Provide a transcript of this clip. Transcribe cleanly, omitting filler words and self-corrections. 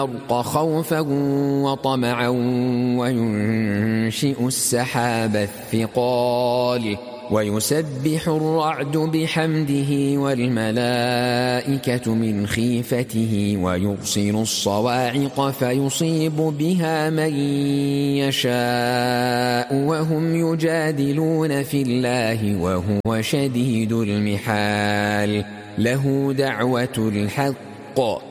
البرق خوفا وطمعا وينشئ السحاب الثقال ويسبح الرعد بحمده والملائكة من خيفته ويرسل الصواعق فيصيب بها من يشاء وهم يجادلون في الله وهو شديد المحال له دعوة الحق